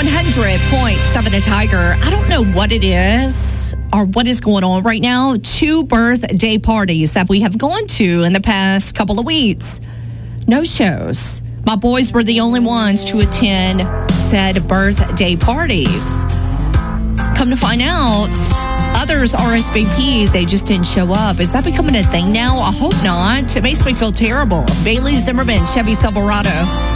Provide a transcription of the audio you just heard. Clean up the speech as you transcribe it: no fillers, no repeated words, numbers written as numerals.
100.7 a Tiger. I don't know what it is or what is going on right now. 2 birthday parties that we have gone to in the past couple of weeks. No shows. My boys were the only ones to attend said birthday parties. Come to find out, others RSVP, they just didn't show up. Is that becoming a thing now? I hope not. It makes me feel terrible. Bailey Zimmerman, Chevy Silverado.